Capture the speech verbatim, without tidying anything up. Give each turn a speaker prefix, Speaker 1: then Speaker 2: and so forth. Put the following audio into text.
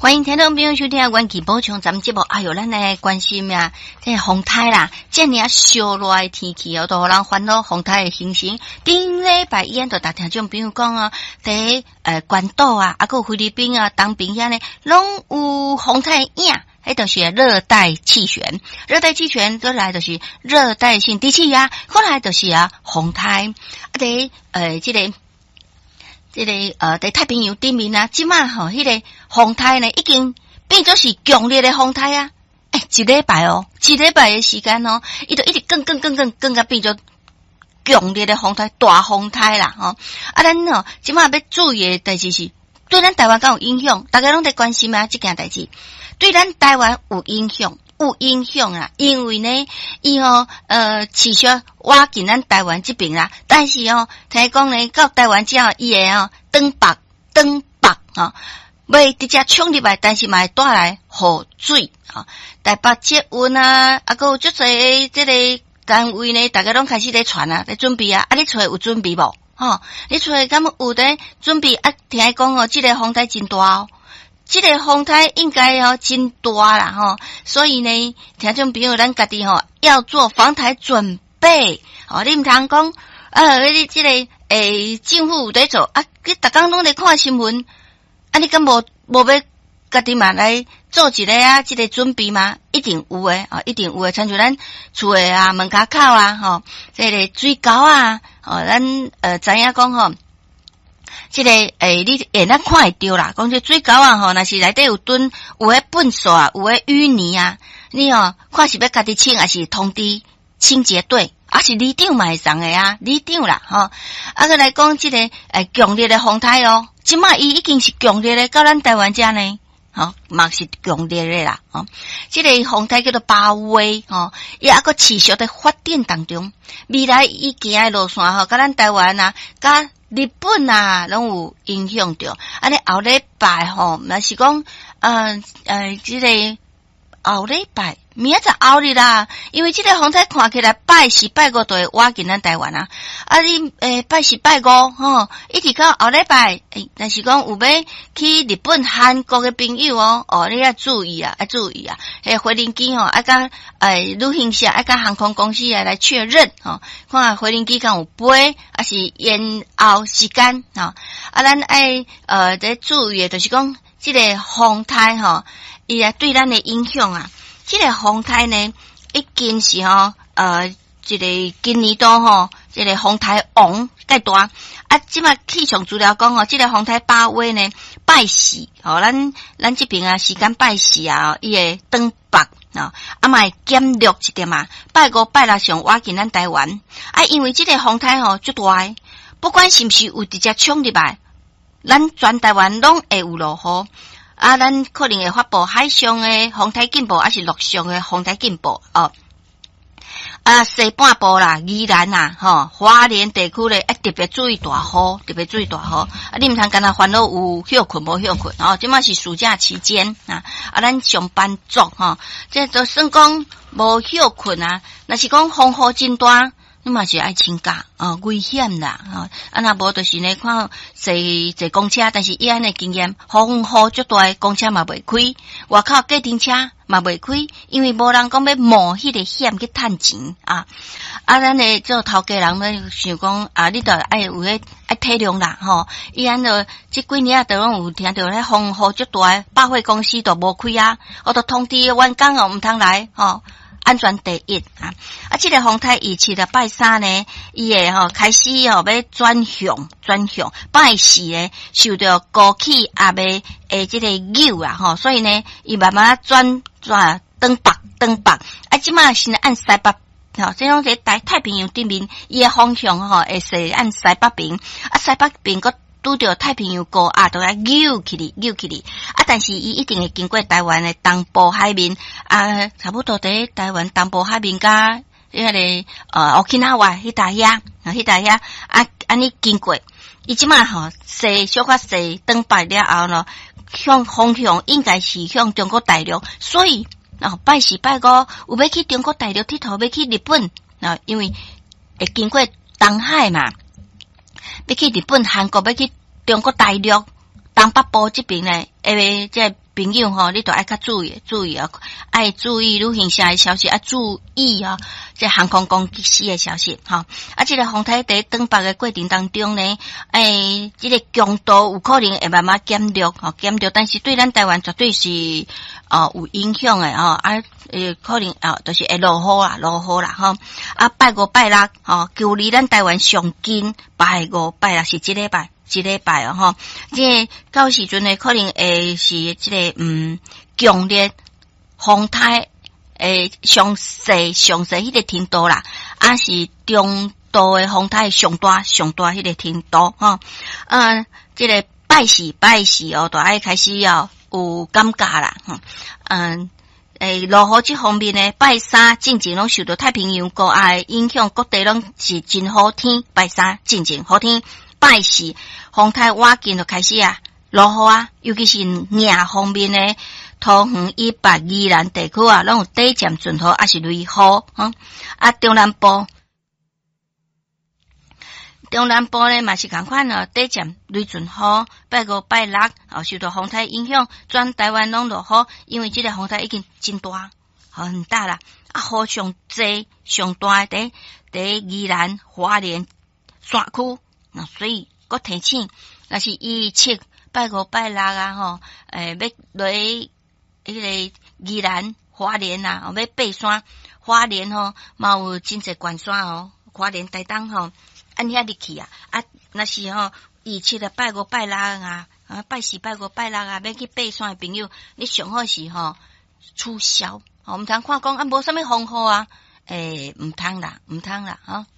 Speaker 1: 欢迎听众朋友收听《元气补充》咱们节目。哎哟，咱来关心啊，这风台啦，这么烧热的天气哦，都互人烦恼风台的形成。顶礼拜一就大听众朋友讲啊，在呃关岛啊，啊，还有菲律宾啊、东边遐呢，拢有风台影。迄就是热带气旋，热带气旋过来就是热带性低气压，过来就是啊风台。啊，伫呃，这个。这个呃，在太平洋顶面啊，即马吼，迄个风台呢，已经变做是强烈的风台啊！诶、欸，一礼拜哦，一礼拜的时间哦，伊就一直更更更更更加变做强烈的风台，大风台啦吼！啊，咱吼即马要注意的代志是，对咱台湾敢有影响？大家拢在关心啊，这件代志对咱台湾有影响。有影响啊，因为呢，伊吼呃，持续挖进咱台湾这边啦。但是哦，听讲呢，到台湾之后，伊会哦，东北东北啊，要直接冲入来，但是嘛会带来雨水啊。台北捷运啊，啊，还有足侪这个单位呢，大家拢开始在传啊，在准备啊。啊，你厝有准备无？吼，你厝敢有在准备啊？听讲哦，这个风台真大哦。这个风台应该哦真大啦吼，所以呢，听众朋友咱家己吼要做防台准备。哦，你唔通讲啊，你这个诶政府有在做啊，你逐工拢在看新闻，啊，你敢无无要家己嘛来做一个啊，这个准备吗？一定有诶啊，一定有诶，亲像咱厝诶啊门口口啊，吼，这个水沟啊，哦，咱呃知影讲吼。这个诶，你会咱看会到啦。讲这水沟啊，吼，若是内底有蹲，有诶粪扫啊，有诶淤泥啊，你哦，看是要家己清，还是通知清洁队，还是里长嘛会送诶啊，里长啦，吼。啊，个来讲这个诶强烈诶风台哦，即马伊已经是强烈诶，到咱台湾遮呢，吼，嘛是强烈诶啦，吼。这个风台叫做巴威，吼，伊还个持续在发展当中，未来伊行诶路线吼，甲咱台湾啊，甲日本啊，拢有影响着。啊，你后礼拜吼，若是讲，呃呃，这个后礼拜，明仔载后日啦，因为这个风台看起来拜四拜五都会挖进咱台湾啊。啊，你诶拜四拜五吼，一直到后礼拜，诶，若是讲有要去日本、韩国嘅朋友哦，哦，你要注意啊，要注意啊，迄回零机吼，啊甲诶旅行社，啊甲航空公司啊来确认吼，看回零机敢有飞，啊是延后时间吼，啊咱爱呃在注意，就是讲这个风台吼，伊啊对咱的影响啊。这个风台呢，已经是吼，呃，这个今年度吼，这个风台王介大。啊，即马气象资料讲吼，这个风台巴威呢，拜四，吼，咱咱这边啊，时间拜四啊，伊会东北啊，啊嘛会减弱一点嘛，拜五拜六上挖进咱台湾。啊，因为这个风台吼，足大，不管是毋是有直接冲入来，咱全台湾拢会有落雨。啊，咱可能会发布海上的风台警报，还是陆上的风台警报哦。啊，西半部啦、宜兰啦、吼、花莲地区咧，啊特别注意大雨，特别注意大雨。啊，你毋通干那烦恼有休困无休困哦。即马是暑假期间啊，啊，咱上班族吼，这都算讲无休困啊。若是讲风雨真大。你嘛是爱请假啊，危险啦啊！啊，若无就是呢，看坐坐公车，但是伊安的经验，风雨足大，公车嘛袂开，外口计程车嘛袂开，因为无人讲要冒迄个险去趁钱啊！啊，咱的做头家人咧想讲啊，你着爱有迄爱体谅啦吼！伊安着即几年啊，都拢有听到迄风雨足大，百货公司都无开啊，我都通知员工哦，毋通来吼。安全第一啊！啊，这个风台以前的拜三呢，伊会吼开始哦要转向转向，拜四呢受到高气压的诶这个诱啊吼，所以呢，伊慢慢转转东北东北，啊，即马是按西北吼，这种在太太平洋对面，伊的方向吼会是按西北边，啊西北边个。拄着太平洋高压，都来扭起哩，扭起哩。啊，但是伊一定会经过台湾的东部海面，啊，差不多伫台湾东部海面甲迄个呃沖縄迄搭遐，啊，迄搭遐啊，安尼经过。伊即马吼西小可西东北了后咯，向方向应该是向中国大陆，所以哦拜四拜五有要去中国大陆佚佗，要去日本，啊，因为会经过东海嘛。要去日本、韩国，要去中国大陆、东北部这边呢，因为这朋友吼，你都爱较注意注意啊，爱注意旅行社的消息啊，注意啊，这航空公司的消息吼。啊，这个风台在登北的过程当中呢，诶，这个强度有可能会慢慢减弱吼，减弱，但是对咱台湾绝对是哦有影响的吼，啊，诶，可能啊，就是会落雨啦，落雨啦吼。啊，拜五拜六吼，距离咱台湾上近，拜五拜六是即礼拜。一礼拜哦吼，这到时阵呢，可能会是这个嗯强烈风台诶上细上细迄个程度啦，啊是中度的风台上大上大迄个程度吼，嗯，这个拜四拜四哦，都爱开始要有感觉啦，哼，嗯。诶，落雨这方面呢，拜三进前拢受到太平洋高压的影响，各地拢是真好天。拜三进前好天，拜四风台瓦近就开始啊落雨啊，尤其是硬方面呢，桃园以北宜兰地区啊，拢有短暂阵雨，还是雷雨哈。啊，中南部。中南部呢嘛是同款哦，短暂雷阵雨，拜五拜六哦受到风台影响，全台湾拢落雨，因为这个风台已经真大，很大啦。啊，雨上济上大的在宜兰花莲山区，那所以搁提醒，那是一七拜五拜六啊吼，诶要落迄个宜兰花莲啊，要爬山花莲吼，嘛有真侪悬山哦，花莲台东吼。按遐入去啊，啊，若是吼，二七的拜五拜六啊，啊，拜四拜五拜六啊，要去爬山的朋友，你上好是吼取消，吼，毋通看讲啊，无啥物风雨啊，诶，毋通啦，毋通啦，吼。